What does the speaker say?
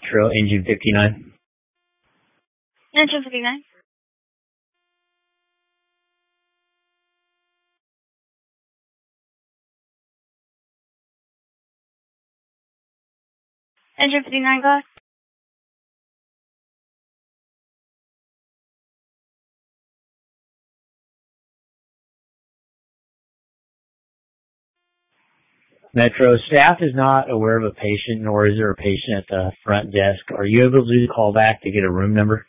Metro, engine 59. Engine 59. Engine 59, go ahead. Metro, staff is not aware of a patient, nor is there a patient at the front desk. Are you able to call back to get a room number?